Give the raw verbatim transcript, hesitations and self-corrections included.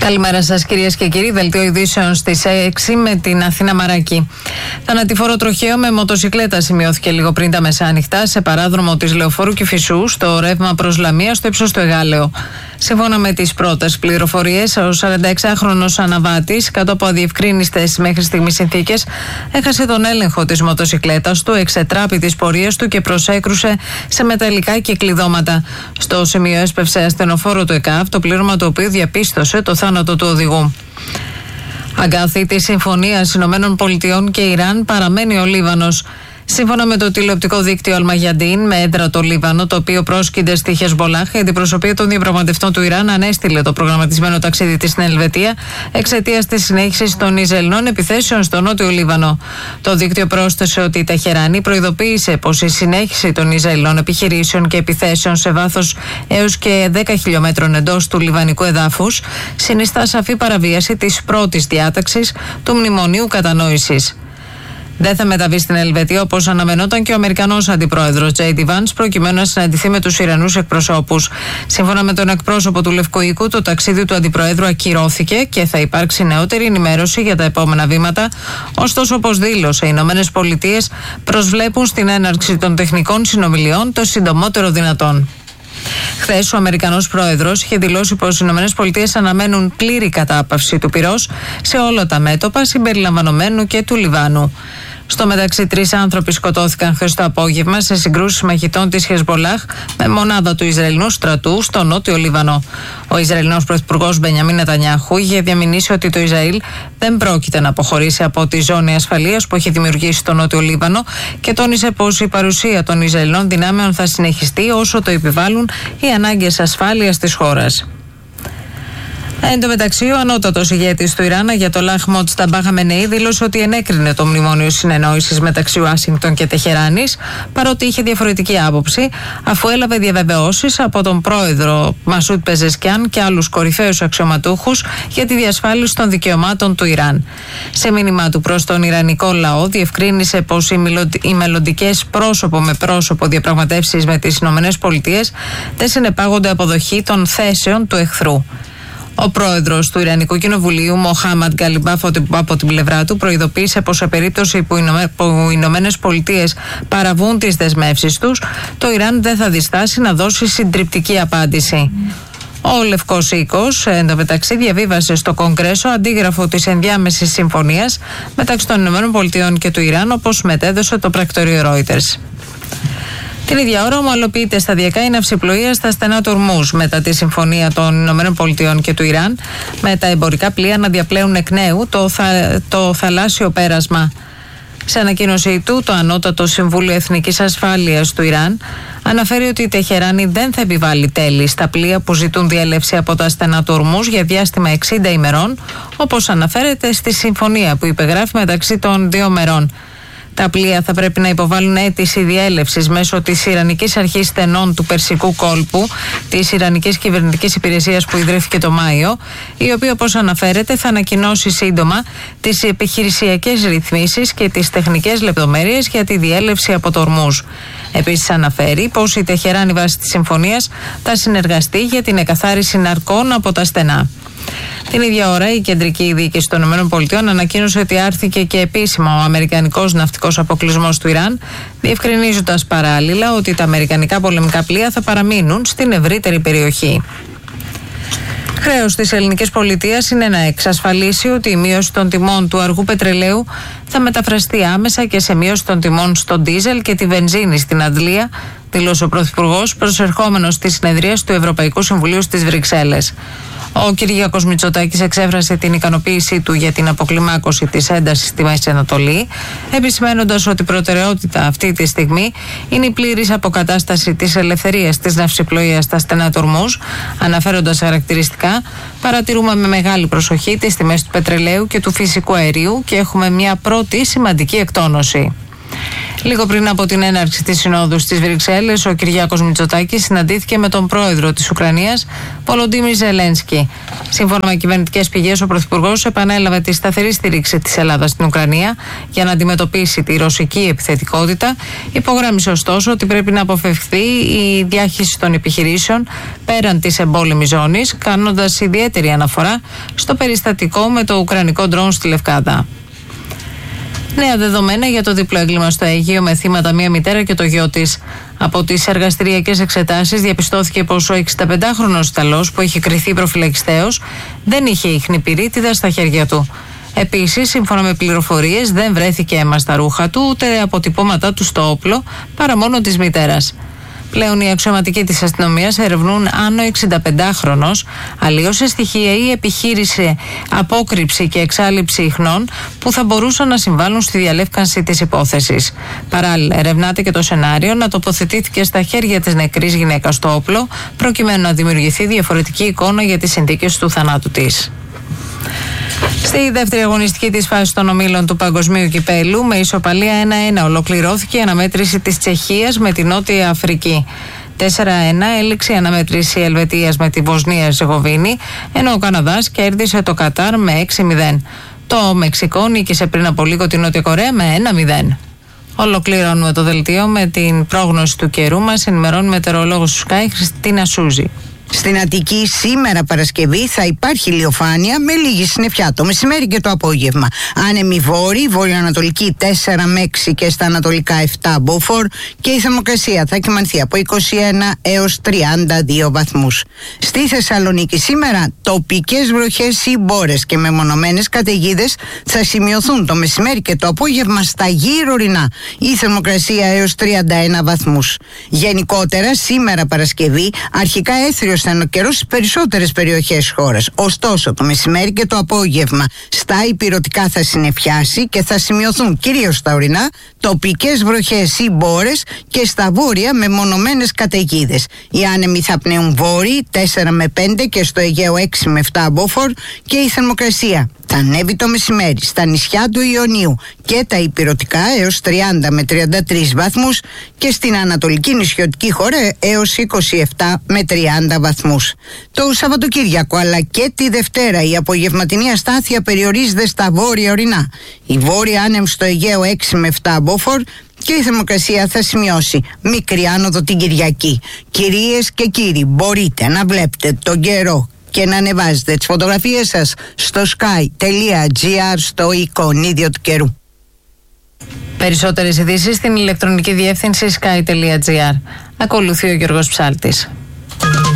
Καλημέρα σας κυρίες και κύριοι, δελτίο ειδήσεων στις έξι με την Αθήνα Μαράκη. Θανατηφόρο τροχαίο με μοτοσικλέτα σημειώθηκε λίγο πριν τα μεσάνυχτα σε παράδρομο της Λεωφόρου Κηφισού στο ρεύμα προς Λαμία στο ύψος του Εγάλεο. Σύμφωνα με τις πρώτες πληροφορίες, ο σαρανταεξάχρονος αναβάτης, κάτω από αδιευκρίνιστες μέχρι στιγμής συνθήκες, έχασε τον έλεγχο της μοτοσικλέτας του, εξετράπη τις πορείες του και προσέκρουσε σε μεταλλικά και κλειδώματα. Στο σημείο έσπευσε ασθενοφόρο του ΕΚΑΒ, το πλήρωμα του οποίου διαπίστωσε το θάνατο του οδηγού. Αγκάθι της συμφωνίας Ηνωμένων Πολιτειών και Ιράν παραμένει ο Λίβανος. Σύμφωνα με το τηλεοπτικό δίκτυο Αλμαγιαντίν, με έδρα το Λίβανο, το οποίο πρόσκειται στη Χεσμολάχ, η αντιπροσωπεία των διαπραγματευτών του Ιράν ανέστειλε το προγραμματισμένο ταξίδι της στην Ελβετία εξαιτίας της συνέχισης των Ισραηλινών επιθέσεων στο νότιο Λίβανο. Το δίκτυο πρόσθεσε ότι η Τεχεράνη προειδοποίησε πως η συνέχιση των Ισραηλινών επιχειρήσεων και επιθέσεων σε βάθος έως και δέκα χιλιόμετρων εντός του λιβανικού εδάφους συνιστά σαφή παραβίαση της πρώτης διάταξης του Μνημονίου Κατανόησης. Δεν θα μεταβεί στην Ελβετία όπως αναμενόταν και ο Αμερικανός αντιπρόεδρος τζέι ντι Vance προκειμένου να συναντηθεί με τους Ιρανούς εκπροσώπους. Σύμφωνα με τον εκπρόσωπο του Λευκού Οίκου, το ταξίδι του αντιπροέδρου ακυρώθηκε και θα υπάρξει νεότερη ενημέρωση για τα επόμενα βήματα. Ωστόσο, όπως δήλωσε, οι Ηνωμένες Πολιτείες προσβλέπουν στην έναρξη των τεχνικών συνομιλιών το συντομότερο δυνατόν. Χθες, ο Αμερικανός πρόεδρος είχε δηλώσει πως οι ΗΠΑ αναμένουν πλήρη κατάπαυση του πυρός σε όλα τα μέτωπα, συμπεριλαμβανομένου και του Λιβάνου. Στο μεταξύ, τρεις άνθρωποι σκοτώθηκαν χθες το απόγευμα σε συγκρούσεις μαχητών της Χεσμολάχ με μονάδα του Ισραηλινού στρατού στο νότιο Λίβανο. Ο Ισραηλινός πρωθυπουργός Μπενιαμίν Νετανιάχου είχε διαμηνήσει ότι το Ισραήλ δεν πρόκειται να αποχωρήσει από τη ζώνη ασφαλείας που έχει δημιουργήσει στο νότιο Λίβανο και τόνισε πως η παρουσία των Ισραηλινών δυνάμεων θα συνεχιστεί όσο το επιβάλλουν οι ανάγκες ασφάλειας της χώρας. Εν τω μεταξύ, ο ανώτατος ηγέτης του Ιράν, Αγιατολάχ Μοτζταμπά Χαμενεή, δήλωσε ότι ενέκρινε το μνημόνιο συνεννόησης μεταξύ Ουάσιγκτον και Τεχεράνης, παρότι είχε διαφορετική άποψη, αφού έλαβε διαβεβαιώσεις από τον πρόεδρο Μασούτ Πεζεσκιάν και άλλους κορυφαίους αξιωματούχους για τη διασφάλιση των δικαιωμάτων του Ιράν. Σε μήνυμά του προς τον Ιρανικό λαό, διευκρίνησε πως οι μελλοντικές πρόσωπο με πρόσωπο διαπραγματεύσεις με τις ΗΠΑ δεν συνεπάγονται αποδοχή των θέσεων του εχθρού. Ο πρόεδρος του Ιρανικού Κοινοβουλίου, Μοχάμαντ Γκαλιμπάφ, από την πλευρά του, προειδοποίησε πως σε περίπτωση που οι Ηνωμένες Πολιτείες παραβούν τις δεσμεύσεις τους, το Ιράν δεν θα διστάσει να δώσει συντριπτική απάντηση. Ο Λευκός Οίκος, εν τω μεταξύ, διαβίβασε στο Κογκρέσο αντίγραφο της ενδιάμεσης συμφωνίας μεταξύ των Ηνωμένων Πολιτειών και του Ιράν, όπως μετέδωσε το πρακτορείο Reuters. Την ίδια ώρα ομαλοποιείται σταδιακά η ναυσιπλοεία στα στενά του Ορμούζ μετά τη συμφωνία των ΗΠΑ και του Ιράν, με τα εμπορικά πλοία να διαπλέουν εκ νέου το, θα, το θαλάσσιο πέρασμα. Σε ανακοίνωσή του, το Ανώτατο Συμβούλιο Εθνικής Ασφάλειας του Ιράν αναφέρει ότι η Τεχεράνη δεν θα επιβάλλει τέλη στα πλοία που ζητούν διέλευση από τα στενά του Ορμούζ για διάστημα εξήντα ημερών, όπως αναφέρεται στη συμφωνία που υπεγράφει μεταξύ των δύο μερών. Τα πλοία θα πρέπει να υποβάλουν αίτηση διέλευσης μέσω της Ιρανικής Αρχής Στενών του Περσικού Κόλπου, της Ιρανικής Κυβερνητικής Υπηρεσίας που ιδρύθηκε το Μάιο, η οποία, όπως αναφέρεται, θα ανακοινώσει σύντομα τις επιχειρησιακές ρυθμίσεις και τις τεχνικές λεπτομέρειες για τη διέλευση από το Ορμούζ. Επίσης, αναφέρει πως η Τεχεράνη βάσει της συμφωνίας θα συνεργαστεί για την εκαθάριση ναρκών από τα στενά. Την ίδια ώρα, η Κεντρική Διοίκηση των ΗΠΑ ανακοίνωσε ότι άρθηκε και επίσημα ο αμερικανικός ναυτικός αποκλεισμός του Ιράν, διευκρινίζοντας παράλληλα ότι τα αμερικανικά πολεμικά πλοία θα παραμείνουν στην ευρύτερη περιοχή. Χρέος της ελληνικής πολιτείας είναι να εξασφαλίσει ότι η μείωση των τιμών του αργού πετρελαίου θα μεταφραστεί άμεσα και σε μείωση των τιμών στο ντίζελ και τη βενζίνη στην Αντλία, δήλωσε ο Πρωθυπουργός προσερχόμενος στη συνεδρία του Ευρωπαϊκού Συμβουλίου στις Βρυξέλλες. Ο Κυριάκος Μητσοτάκης εξέφρασε την ικανοποίησή του για την αποκλιμάκωση της έντασης στη Μέση Ανατολή, επισημένοντας ότι η προτεραιότητα αυτή τη στιγμή είναι η πλήρης αποκατάσταση της ελευθερίας της ναυσιπλοείας στα στενά του Ορμούζ, αναφέροντας χαρακτηριστικά: παρατηρούμε με μεγάλη προσοχή τις τιμές του πετρελαίου και του φυσικού αερίου και έχουμε μια πρώτη σημαντική εκτόνωση. Λίγο πριν από την έναρξη της συνόδου στις Βρυξέλλες, ο Κυριάκος Μητσοτάκης συναντήθηκε με τον πρόεδρο της Ουκρανίας, Βολοντίμιρ Ζελένσκι. Σύμφωνα με κυβερνητικές πηγές, ο Πρωθυπουργός επανέλαβε τη σταθερή στήριξη της Ελλάδας στην Ουκρανία για να αντιμετωπίσει τη ρωσική επιθετικότητα. Υπογράμμισε ωστόσο ότι πρέπει να αποφευχθεί η διάχυση των επιχειρήσεων πέραν της εμπόλεμης ζώνης, κάνοντας ιδιαίτερη αναφορά στο περιστατικό με το ουκρανικό ντρόουν στη Λευκάδα. Νέα δεδομένα για το διπλό έγκλημα στο Αίγυο με θύματα μία μητέρα και το γιο της. Από τις εργαστηριακές εξετάσεις διαπιστώθηκε πως ο εξηνταπεντάχρονος Ιταλός που είχε κριθεί προφυλακιστέως δεν είχε ίχνη πυρίτιδα στα χέρια του. Επίσης, σύμφωνα με πληροφορίες, δεν βρέθηκε αίμα στα ρούχα του ούτε αποτυπώματά του στο όπλο παρά μόνο της μητέρας. Πλέον οι αξιωματικοί της αστυνομίας ερευνούν αν ο εξηνταπεντάχρονος αλλίωσε στοιχεία ή επιχείρησε απόκρυψη και εξάλειψη ιχνών που θα μπορούσαν να συμβάλλουν στη διαλεύκανση της υπόθεσης. Παράλληλα, ερευνάται και το σενάριο να τοποθετήθηκε στα χέρια της νεκρής γυναίκας το όπλο, προκειμένου να δημιουργηθεί διαφορετική εικόνα για τις συνθήκες του θανάτου της. Στη δεύτερη αγωνιστική της φάσης των ομίλων του Παγκοσμίου Κυπέλου, με ισοπαλία ένα ένα ολοκληρώθηκε η αναμέτρηση της Τσεχίας με την Νότια Αφρική. τέσσερα ένα έληξε η αναμέτρηση Ελβετίας με τη Βοσνία Ερζεγοβίνη, ενώ ο Καναδάς κέρδισε το Κατάρ με έξι μηδέν. Το Μεξικό νίκησε πριν από λίγο την Νότια Κορέα με ένα μηδέν. Ολοκληρώνουμε το δελτίο με την πρόγνωση του καιρού μας. Ενημερώνει μετεωρολόγος του Sky, Χριστίνα Σούζη. Στην Αττική σήμερα Παρασκευή θα υπάρχει ηλιοφάνεια με λίγη συννεφιά το μεσημέρι και το απόγευμα. Άνεμη βόρη, βορειοανατολική τέσσερα με έξι και στα ανατολικά επτά μποφόρ και η θερμοκρασία θα κυμανθεί από είκοσι ένα έως τριάντα δύο βαθμούς. Στη Θεσσαλονίκη σήμερα τοπικές βροχές ή μπόρες και μεμονωμένες καταιγίδες θα σημειωθούν το μεσημέρι και το απόγευμα στα γύρω ορεινά. Η θερμοκρασία έως τριάντα ένα βαθμούς. Γενικότερα σήμερα Παρασκευή αρχικά έθριος θα είναι ο καιρός στις περισσότερες περιοχές χώρας. Ωστόσο, το μεσημέρι και το απόγευμα στα ηπειρωτικά θα συννεφιάσει και θα σημειωθούν κυρίως στα ορεινά τοπικές βροχές ή μπόρες και στα βόρεια μεμονωμένες καταιγίδες. Οι άνεμοι θα πνέουν βόρειοι τέσσερα με πέντε και στο Αιγαίο έξι με επτά μποφόρ και η θερμοκρασία θα ανέβει το μεσημέρι στα νησιά του Ιωνίου και τα ηπειρωτικά έως τριάντα με τριάντα τρεις βαθμούς και στην ανατολική νησιωτική χώρα έως είκοσι επτά με τριάντα βαθμούς. Το Σαββατοκύριακο αλλά και τη Δευτέρα η απογευματινή αστάθεια περιορίζεται στα βόρεια ορεινά. Η βόρεια άνεμη στο Αιγαίο έξι με επτά μποφόρ και η θερμοκρασία θα σημειώσει μικρή άνοδο την Κυριακή. Κυρίες και κύριοι, μπορείτε να βλέπετε τον καιρό και να ανεβάζετε τις φωτογραφίες σας στο sky.gr στο εικονίδιο του καιρού. Περισσότερες ειδήσεις στην ηλεκτρονική διεύθυνση sky.gr. Ακολουθεί ο Γιώργος Ψάλτης.